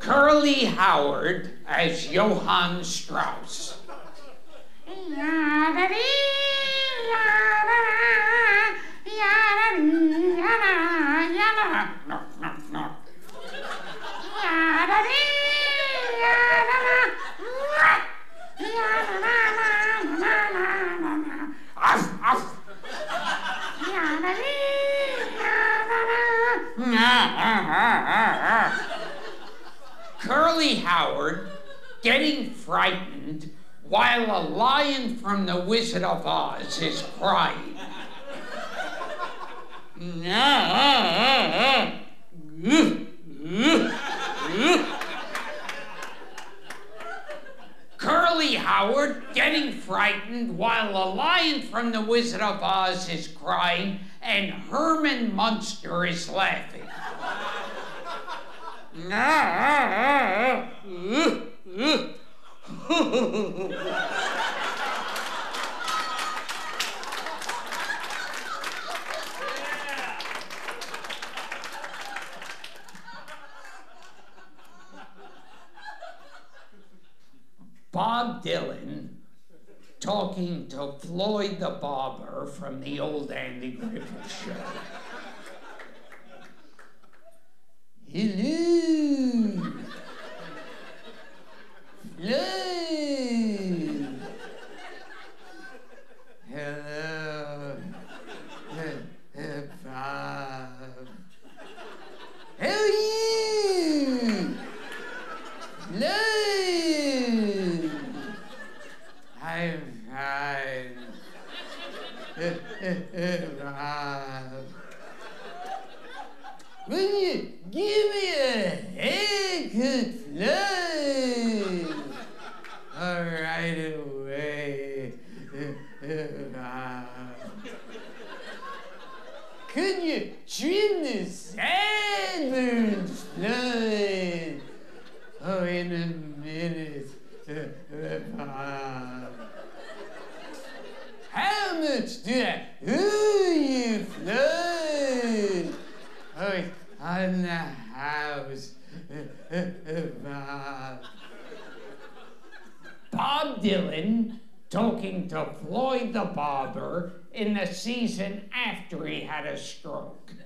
Curly Howard as Johann Strauss. Curly Howard getting frightened while a lion from The Wizard of Oz is crying. Curly Howard getting frightened while a lion from The Wizard of Oz is crying and Herman Munster is laughing. Bob Dylan talking to Floyd the Barber from the old Andy Griffith Show. Hello, Floyd. Hello, Bob. How are you? Floyd. I'm fine. Bob. Will you give me a haircut, Floyd? All right away. Could you trim the sideburns, Floyd? Oh, in a minute, Bob. How much do I owe you, Floyd? Oh, on the house, Bob. Bob Dylan talking to Floyd the Barber in the season after he had a stroke.